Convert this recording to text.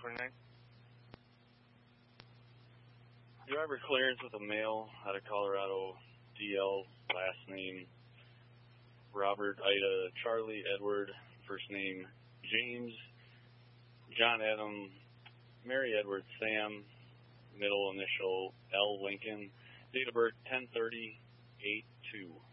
29. Driver clearance with a male out of Colorado, DL, last name Robert, Ida, Charlie, Edward, first name James, John Adam, Mary Edward, Sam, middle initial L. Lincoln, date of birth 10/30/82.